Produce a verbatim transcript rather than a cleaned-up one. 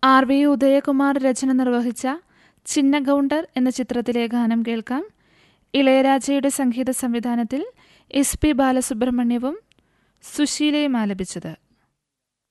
R V Udayakumar രചന നിർവഹിച്ച ചിന്നഗൗണ്ടർ എന്ന ചിത്രത്തിലെ ഗാനം കേൾക്കാം. ഇളയരാജയുടെ സംഗീത സംവിധാനത്തിൽ എസ് പി ബാലസുബ്രഹ്മണ്യവും സുശീലയും ആലപിച്ചത്.